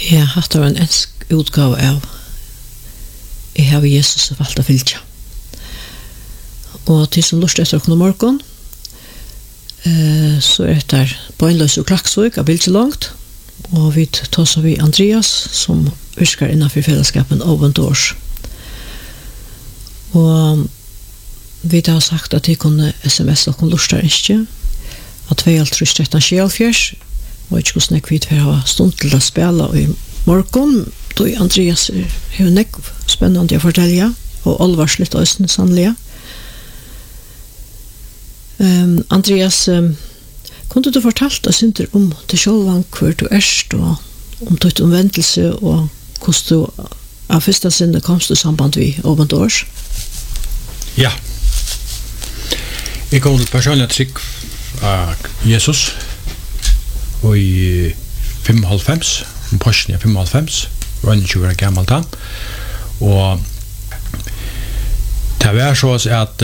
Ja, hatt var en ensk utgave av Jeg har Jesus valgt å fylke. Og til som lust etter åkken morgen, så etter Bøynløs og Klaksvøk av Bilgelangt, og vi tar så vi Andreas, som virker innenfor fellesskapen Open Doors. Og vi har sagt at de kunne sms og kunne lust der ikke, at 2.13.74, og ikke hvordan jeg vet for å ha stund til å spille i morgen, da Andreas har nekk spennende å fortelle, og alvarslitt østen sannelig. Andreas, kunne du fortalt oss ikke om til sjølvan hvor du erst, og om ditt omvendelse, og hvordan du av første sinne komst i samband med Open Doors? Ja. Jeg kom til personlig trygg av Jesus og i 95, Porsche 95, var 21 år gammel da, og det var så at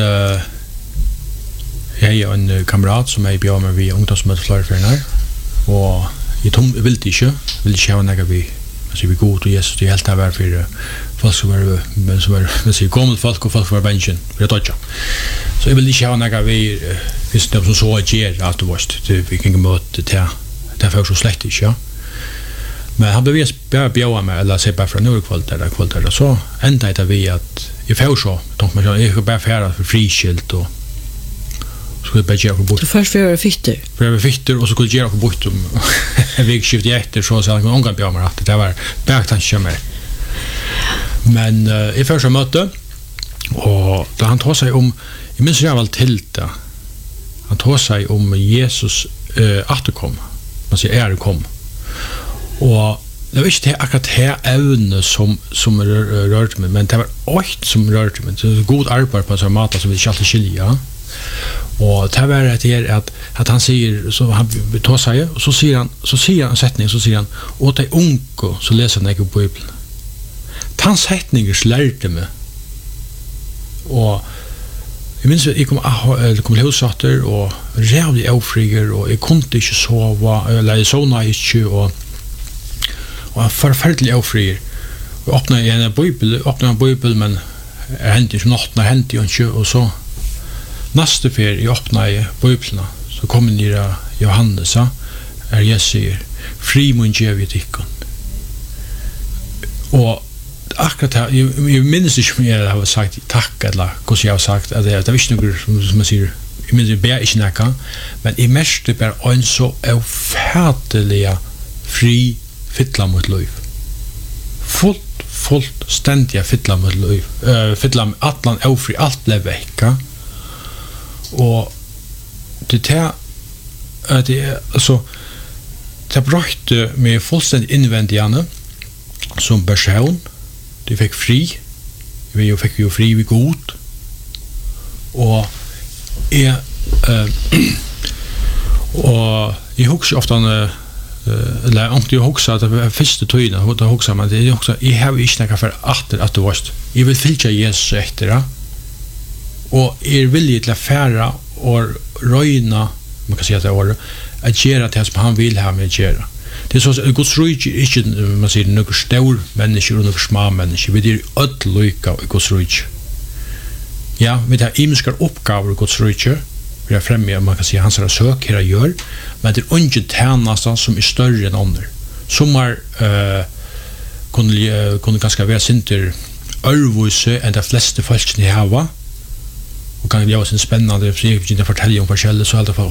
jeg er en kamerat som jeg bjør med ved ungdomsmøte Floriferner, og jeg ville ikke ha noe vi god og Jesus, det er helt det var for folk som var gammel folk og folk som var bensjen, for det dødja. Så jeg ville ikke ha noe vi hvis det som så gjør alt det vårt, vi kan ikke møte det for så slett ikke, ja. Men han bevis bare bjøa meg, eller se bare fra nordkvalt eller så enda det vi at jeg får så, jeg kan bare fære for friskilt og skulle bare gjøre bort. Du først for å fitter? For å fitter, og så skulle gjøre bort om en vikskift etter, så han kunne omgang bjøa meg at det var bergtanskje meg. Men jeg først møte, og da han tog seg om, jeg minns jeg vel til det, han tog seg om Jesus atterkom, man sier kom. Og det var ikke akkurat det evne som rørte meg, men det var alt som rørte meg. Det var god arbeid på en sånn måte som vi ikke alltid skiljer. Og det var at han sier, så han tar seg, og så sier han en setning, så sier han, og de unge, så leser han ikke på Bibelen. Den setningen lærte meg. Og jeg minns jeg kom til hussatter, og rævlig avfriger, og jeg kunne ikke sove, eller jeg sovna ikke, og forferdelig avfriger. Og åpnet en bibel, men jeg hentet ikke natten, jeg hentet ikke, og så neste fer jeg åpnet bibelene, så kom jeg ned av Johannes, jeg sier, fri mun gjev i tikkun. Og akkurat jeg minnes ikke om jeg har sagt takk, eller hvordan jeg har sagt, at det var ikke noe som jeg sier, jeg minnes jeg ber ikke noe, men jeg meste bare en så ufattelig fri fytla mot liv. Fullt stendig fytla mot liv. Fytla med atlan ofri, alt ble vekka. Og det altså det brøkte meg fullstendig innvendigane som person. De fikk fri. Vi fikk jo fri ved god. Og jeg husker ofte eller om du husker at det var første tøyene, da husker man det, jeg har ikke noe for at du varst. Jeg vil fylke Jesus etter det, og jeg vil til å fære og røyne, man kan si at det er året, at gjøre det som han vil ha med å gjøre. Det er sånn at Guds rike er ikke, man sier, noen stor mennesker og noen små mennesker. Vi er ødel lykke i Guds rike. Ja, vi har imenskere oppgaver i Guds rike, vi har fremme, man kan si, hans søk her gjør, men det er ikke tjenester som er større enn andre. Som kunne ganske være sinter ørvise enn de fleste folkene i hava, og kan gjøre sin spennende, for jeg vil ikke fortelle om forskjellig, så er det for